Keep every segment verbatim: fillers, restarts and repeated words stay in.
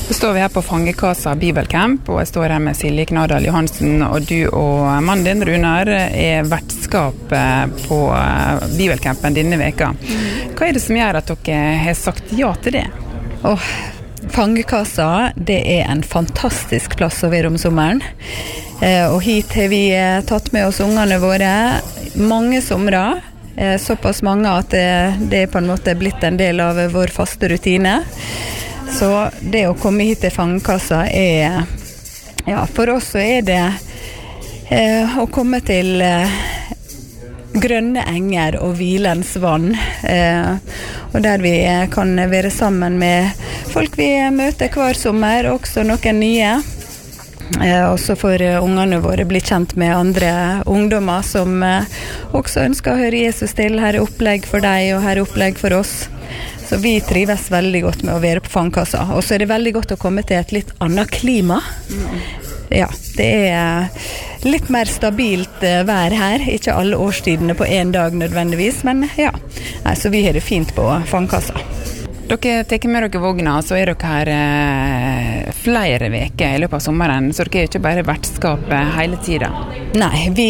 Så står vi her på Fangekassa Bibelcamp, og jeg står her med Silje Knadal Johansen, og du og mannen din, Runar, er vertskap på Bibelcampen denne veka. Hva er det som gjør at dere har sagt ja til det? Åh, Fangekassa, det er en fantastisk plass å være om sommeren. Eh, og hit har vi tatt med oss ungene våre mange somre, eh, såpass mange at det, det er på en måte blitt en del av vår faste rutine. Så det å komme hit til Fangekassa er, ja, for oss så er det eh, å komme til eh, grønne enger og hvilens vann, eh, og der vi kan være sammen med folk vi møter hver sommer, også noen nye. Eh, og så får ungene våre bli kjent med andre ungdommer som eh, også ønsker å høre Jesus til. Her er opplegg for deg, og her er opplegg for oss. Så vi trives veldig godt med å være på Fangekassa. Og så er det veldig godt å komme til et litt annet klima. Ja, det er litt mer stabilt vær her. Ikke alle årstidene på en dag nødvendigvis, men ja. Nei, så vi har det fint på Fangekassa. Dere tar med dere vogna, så er dere her eh, flere veker i løpet av sommeren, så dere er ikke bare vertskap hele tiden. Nei, vi,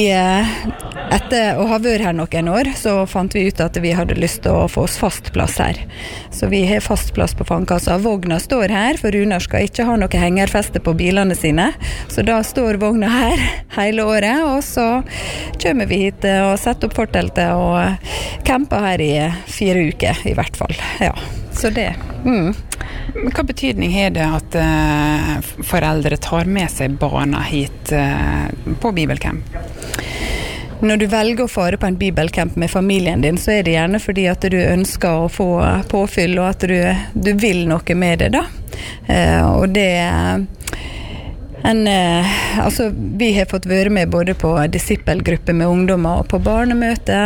etter å ha vært her noen år, så fant vi ut at vi hadde lyst til å få oss fast plass her. Så vi har fast plass på Fangekassa. Vogna står her, for Runar skal ikke ha noe hengerfeste på bilene sine, så da står vogna her hele året, og så kommer vi hit og setter opp forteltet og camper her i fire uker i hvert fall, ja. Så det. Mm. Hva betydning har det at uh, foreldre tar med seg barna hit uh, på Bibelcamp? Når du velger å fare på en Bibelcamp med familien din, så er det gjerne fordi at du ønsker å få påfyll, og at du, du vil noe med det da. Uh, og det en, uh, altså, vi har fått være med både på disippelgrupper med ungdommer og på barnemøte,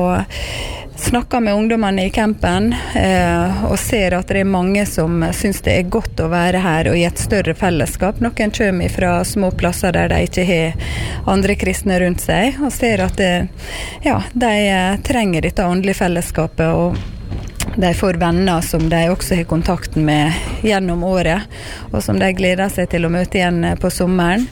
og snakker med ungdommene i campen, eh, og ser at det er mange som synes det er godt å være her og i et større fellesskap. Noen kommer fra små plasser der de ikke har andre kristne rundt seg, og ser at det, ja, de trenger dette åndelige fellesskapet, og de får venner som de også har kontakten med gjennom året, og som de gleder seg til å møte igjen på sommeren.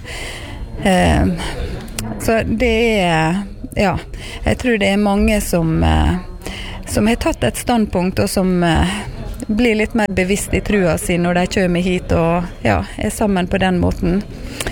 Eh, så det er, ja, jeg tror det er mange som eh, som har tatt et standpunkt, og som eh, blir litt mer bevisst i trua si når de kommer hit og ja, er sammen på den måten.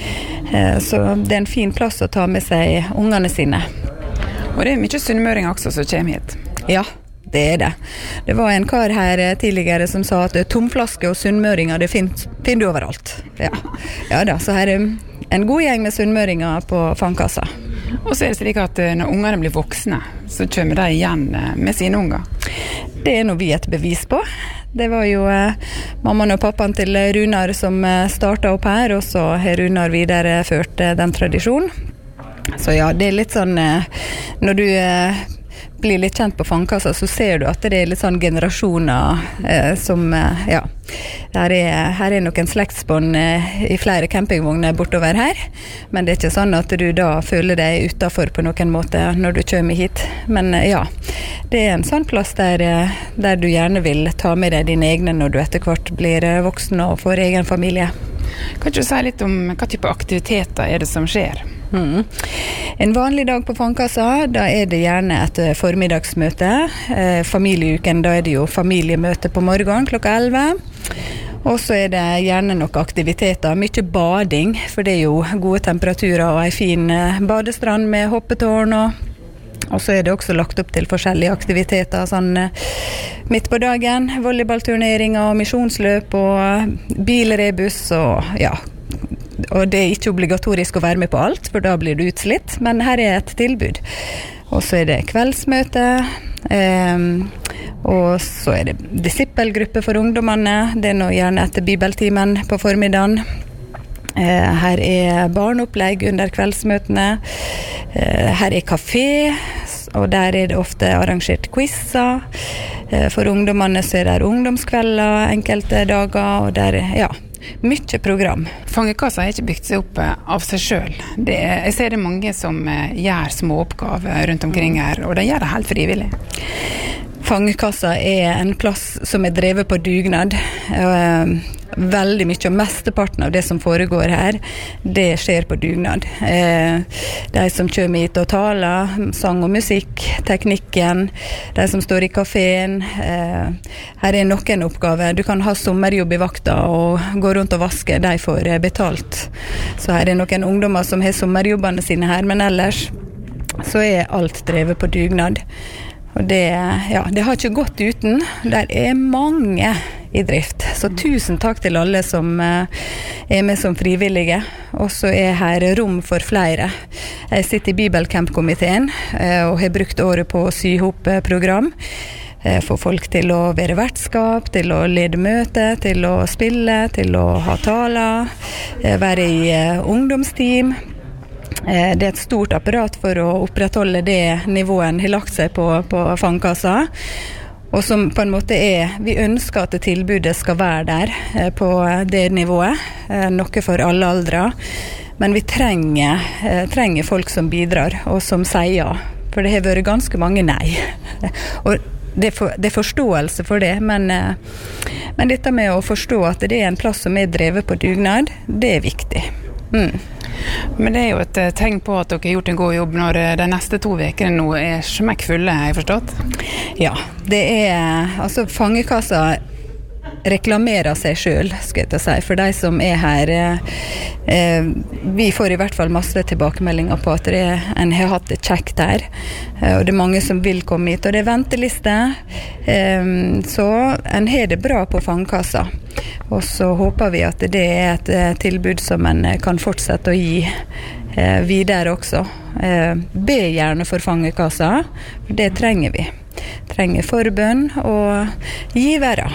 Eh, så det er en fin plass å ta med seg ungene sine. Og det er mye sunnmøringer også som kommer hit. Ja, det er det. Det var en kar her tidligere som sa at tomflaske og sunnmøringer, det finner, finner du overalt. Ja. Ja da, så her er en god gjeng med sunnmøringer på Fangekassa. Og så er det slik at når ungene blir voksne, så kommer de igjen med sine unger. Det er noe vi et bevis på. Det var jo eh, mammaen og pappaen til Runar som eh, startet opp her, og så har Runar videreført eh, den tradisjonen. Så ja, det er litt sånn, eh, når du eh, blir litt kjent på Fangekassa, så ser du at det er litt sånn generasjoner eh, som, eh, ja, her er, her er noen slektsbånd eh, i flere campingvogner bortover her, men det er ikke sånn at du da føler deg utenfor på noen måte når du kommer hit. Men eh, ja, det er en sånn plass der, eh, der du gjerne vil ta med deg dine egne når du etter hvert blir eh, voksen og får egen familie. Kan du si litt om hva type aktiviteter er det som skjer? Mm. En vanlig dag på Fangekassa, da er det gjerne et formiddagsmøte. Eh, familieuken, da er det jo familiemøte på morgenen klokka elleve. Og så er det gjerne noen aktiviteter, mye bading, for det er jo gode temperaturer og en fin eh, badestrand med hoppetårn, og, og så er det også lagt opp til forskjellige aktiviteter, sånn eh, midt på dagen, volleyballturneringer og misjonsløp og bilrebus og ja, og det er ikke obligatorisk å være med på alt, for da blir du utslitt, men her er et tilbud. Og så er det kveldsmøte, eh, og så er det disippelgruppe for ungdommene, det er nå gjerne etter bibeltimen på formiddagen. Eh, her er barneopplegg under kveldsmøtene, eh, her er kafé, og der er det ofte arrangert quizzer. Eh, for ungdommene så er det ungdomskvelder enkelte dager, og der er, ja, mye program. Fangekassa har ikke bygd seg opp av seg selv. Det er, jeg ser det mange som gjør små oppgaver rundt omkring her, og de gjør det helt frivillig. Fangekassa er en plass som er drevet på dugnad. Veldig mye, og mesteparten av det som foregår her, det skjer på dugnad. De som kommer hit og taler, sang og musikk, teknikken, de som står i kaféen. Her er noen oppgaver. Du kan ha sommerjobb i vakta og gå rundt og vaske, de får betalt. Så her er noen ungdommer som har sommerjobbene sine her, men ellers så er alt drevet på dugnad. Og det, ja, det har ikke gått uten. Der er mange i drift. Så tusen takk til alle som er med som frivillige. Og så er her rom for flere. Jeg sitter i Bibelcamp-komiteen og har brukt året på å sy ihop program. Få folk til å være vertskap, til å lede møte, til å spille, til å ha taler, være i ungdomsteam. Det er et stort apparat for å opprettholde det nivået en har lagt seg på, på fangekassa, og som på en måte er, vi ønsker at tilbudet skal være der på det nivået, noe for alle aldre, men vi trenger, trenger folk som bidrar og som sier ja, for det har vært ganske mange nei. Og det er, for, det er forståelse for det, men, men dette med å forstå at det er en plass som er drevet på dugnad, det er viktig. Mm. Men det er jo et tegn på at dere har gjort en god jobb når de neste to vekene nå er smekkfulle, har jeg forstått? Ja, det er, altså fangekassa reklamerer seg selv, skal jeg ta si, for de som er her. Eh, vi får i hvert fall masse tilbakemeldinger på at det er, en har hatt det kjekt her, og det er mange som vil komme hit, og det er venteliste, eh, så en har det bra på fangekassa. Og så håper vi at det er et tilbud som en kan fortsette å gi eh, videre også. Eh, be gjerne for fangekassa, for det trenger vi. Trenger forbønn og givere.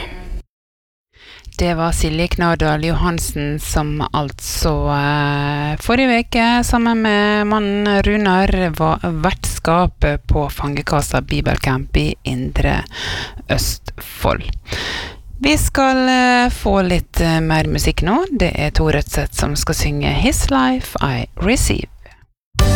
Det var Silje Knardal Johansen som altså eh, forrige veke sammen med mannen Runar var vertskapet på Fangekassa Bibelcamp i Indre Østfold. Vi skal uh, få litt uh, mer musikk nå. Det er Tor Rødseth som skal synge His Life I Receive.